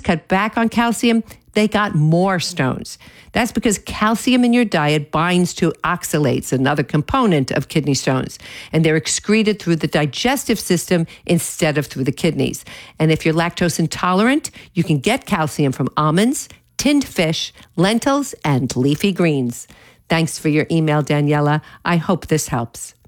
cut back on calcium, they got more stones. That's because calcium in your diet binds to oxalates, another component of kidney stones, and they're excreted through the digestive system instead of through the kidneys. And if you're lactose intolerant, you can get calcium from almonds, tinned fish, lentils, and leafy greens. Thanks for your email, Daniela. I hope this helps.